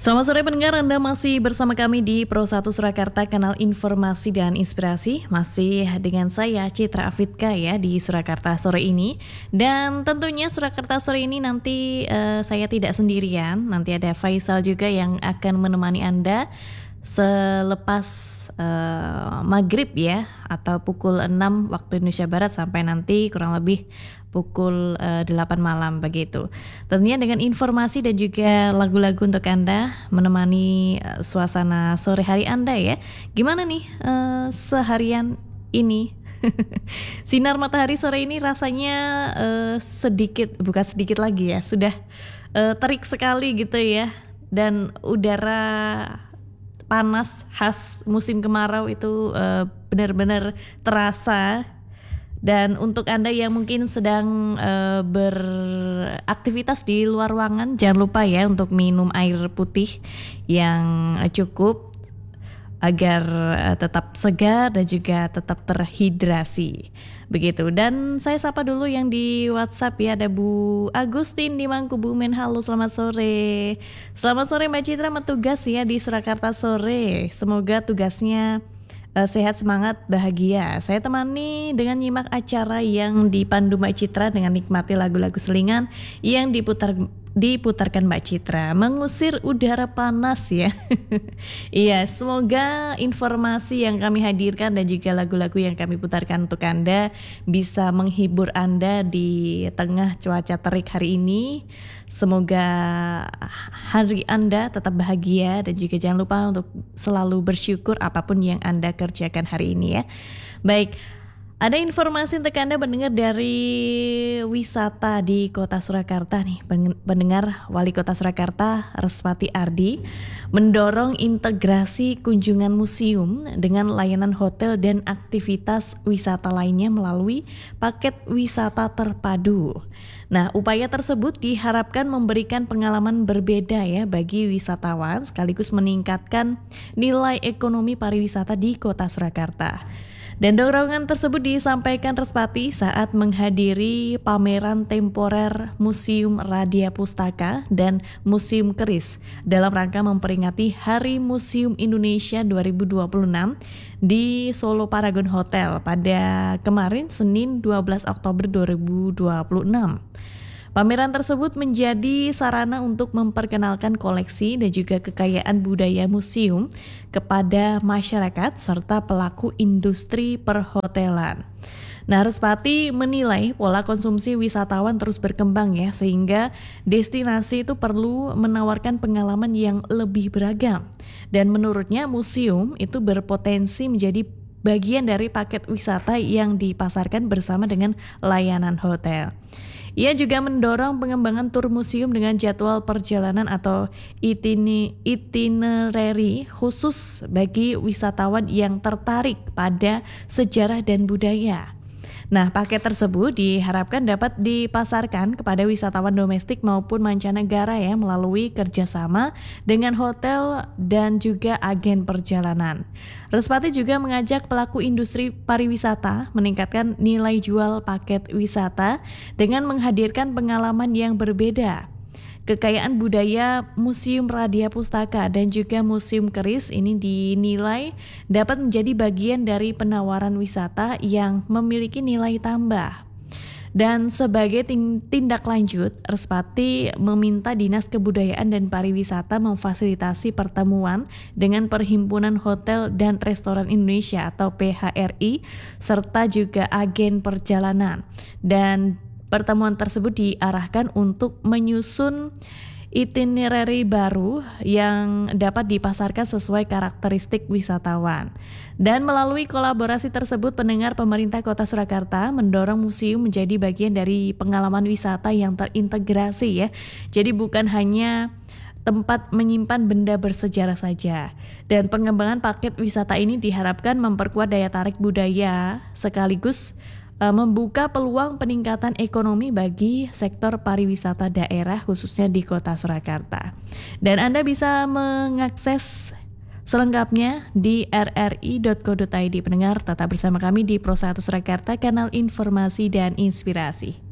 Selamat sore pendengar, Anda masih bersama kami di Pro 1 Surakarta, kanal informasi dan inspirasi. Masih dengan saya Citra Afitka ya di Surakarta sore ini. Dan tentunya Surakarta sore ini nanti saya tidak sendirian. Nanti ada Faisal juga yang akan menemani Anda selepas maghrib ya, atau pukul 6 waktu Indonesia Barat sampai nanti kurang lebih pukul 8 malam begitu. Tentunya dengan informasi dan juga lagu-lagu untuk Anda menemani suasana sore hari Anda ya. Gimana nih seharian ini? Sinar matahari sore ini rasanya bukan sedikit lagi ya, sudah terik sekali gitu ya. Dan udara panas khas musim kemarau itu benar-benar terasa. Dan untuk Anda yang mungkin sedang beraktivitas di luar ruangan, jangan lupa ya untuk minum air putih yang cukup agar tetap segar dan juga tetap terhidrasi. Begitu. Dan saya sapa dulu yang di WhatsApp ya, ada Bu Agustin di Mangkubumen. Halo, selamat sore. Selamat sore Mbak Citra, bertugas ya di Surakarta sore. Semoga tugasnya sehat, semangat, bahagia. Saya temani dengan nyimak acara yang dipandu Mbak Citra dengan nikmati lagu-lagu selingan yang diputarkan Mbak Citra, mengusir udara panas ya. Iya, semoga informasi yang kami hadirkan dan juga lagu-lagu yang kami putarkan untuk Anda bisa menghibur Anda di tengah cuaca terik hari ini. Semoga hari Anda tetap bahagia dan juga jangan lupa untuk selalu bersyukur apapun yang Anda kerjakan hari ini ya. Baik, ada informasi untuk Anda mendengar dari wisata di Kota Surakarta nih. Pendengar, Wali Kota Surakarta Reswati Ardi mendorong integrasi kunjungan museum dengan layanan hotel dan aktivitas wisata lainnya melalui paket wisata terpadu. Nah, upaya tersebut diharapkan memberikan pengalaman berbeda ya bagi wisatawan sekaligus meningkatkan nilai ekonomi pariwisata di Kota Surakarta. Dan dorongan tersebut disampaikan Respati saat menghadiri pameran temporer Museum Radia Pustaka dan Museum Keris dalam rangka memperingati Hari Museum Indonesia 2026 di Solo Paragon Hotel pada kemarin Senin 12 Oktober 2026. Pameran tersebut menjadi sarana untuk memperkenalkan koleksi dan juga kekayaan budaya museum kepada masyarakat serta pelaku industri perhotelan. Nah, Respati menilai pola konsumsi wisatawan terus berkembang ya, sehingga destinasi itu perlu menawarkan pengalaman yang lebih beragam. Dan menurutnya museum itu berpotensi menjadi bagian dari paket wisata yang dipasarkan bersama dengan layanan hotel. Ia juga mendorong pengembangan tur museum dengan jadwal perjalanan atau itinerary khusus bagi wisatawan yang tertarik pada sejarah dan budaya. Nah, paket tersebut diharapkan dapat dipasarkan kepada wisatawan domestik maupun mancanegara ya melalui kerjasama dengan hotel dan juga agen perjalanan. Respati juga mengajak pelaku industri pariwisata meningkatkan nilai jual paket wisata dengan menghadirkan pengalaman yang berbeda. Kekayaan budaya Museum Radia Pustaka dan juga Museum Keris ini dinilai dapat menjadi bagian dari penawaran wisata yang memiliki nilai tambah. Dan sebagai tindak lanjut, Respati meminta Dinas Kebudayaan dan Pariwisata memfasilitasi pertemuan dengan Perhimpunan Hotel dan Restoran Indonesia atau PHRI serta juga agen perjalanan. Dan pertemuan tersebut diarahkan untuk menyusun itinerary baru yang dapat dipasarkan sesuai karakteristik wisatawan. Dan melalui kolaborasi tersebut, pendengar, pemerintah Kota Surakarta mendorong museum menjadi bagian dari pengalaman wisata yang terintegrasi ya. Jadi bukan hanya tempat menyimpan benda bersejarah saja. Dan pengembangan paket wisata ini diharapkan memperkuat daya tarik budaya sekaligus membuka peluang peningkatan ekonomi bagi sektor pariwisata daerah khususnya di Kota Surakarta. Dan Anda bisa mengakses selengkapnya di rri.co.id. Pendengar, tetap bersama kami di Pro 1 Surakarta, kanal informasi dan inspirasi.